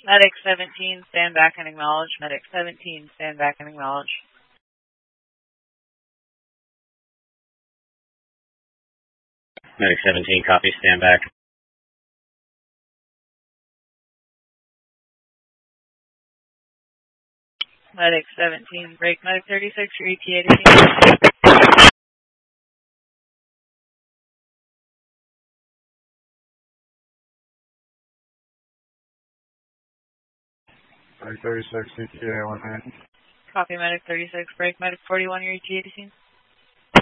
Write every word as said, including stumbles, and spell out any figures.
Medic seventeen, stand back and acknowledge. Medic seventeen, stand back and acknowledge. Medic seventeen, copy, stand back. Medic seventeen, break. Medic thirty-six, your E T A to scene. Medic thirty-six, E T A one nine. Copy, Medic thirty-six, break. Medic forty-one, your E T A to scene.